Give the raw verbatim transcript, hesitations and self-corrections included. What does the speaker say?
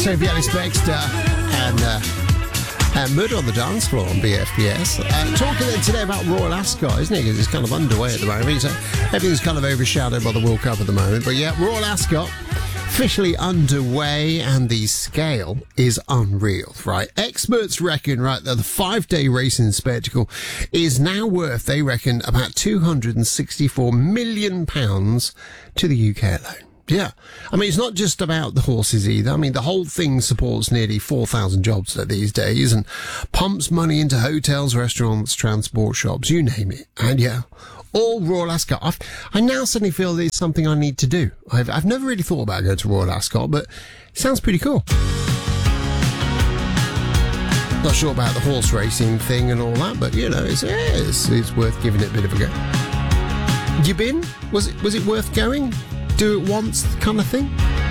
Sophie Ellis-Bextor and, uh, and Murder on the Dance Floor on B F B S. Uh, talking then today about Royal Ascot, isn't it? Because it's kind of underway at the moment. So everything's kind of overshadowed by the World Cup at the moment. But yeah, Royal Ascot officially underway, and the scale is unreal, right? Experts reckon, right, that the five-day racing spectacle is now worth, they reckon, about two hundred sixty-four million pounds to the U K alone. Yeah. I mean, it's not just about the horses either. I mean, the whole thing supports nearly four thousand jobs these days and pumps money into hotels, restaurants, transport shops, you name it. And yeah, all Royal Ascot. I've, I now suddenly feel that it's something I need to do. I've, I've never really thought about going to Royal Ascot, but it sounds pretty cool. Not sure about the horse racing thing and all that, but, you know, it's, yeah, it's, it's worth giving it a bit of a go. You been? Was it, was it worth going? Do it once kind of thing?